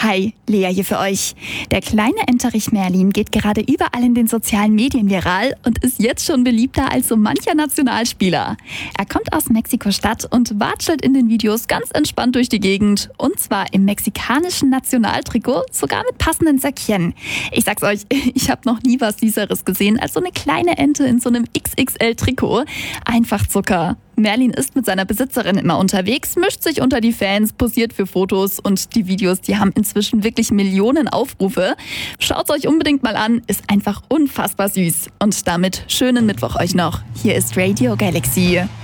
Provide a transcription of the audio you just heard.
Hi, Lea hier für euch. Der kleine Enterich Merlin geht gerade überall in den sozialen Medien viral und ist jetzt schon beliebter als so mancher Nationalspieler. Er kommt aus Mexiko-Stadt und watschelt in den Videos ganz entspannt durch die Gegend. Und zwar im mexikanischen Nationaltrikot, sogar mit passenden Säckchen. Ich sag's euch, ich habe noch nie was Süßeres gesehen als so eine kleine Ente in so einem XXL-Trikot. Einfach Zucker. Merlin ist mit seiner Besitzerin immer unterwegs, mischt sich unter die Fans, posiert für Fotos und die Videos, die haben inzwischen wirklich Millionen Aufrufe. Schaut's euch unbedingt mal an, ist einfach unfassbar süß. Und damit schönen Mittwoch euch noch. Hier ist Radio Galaxy.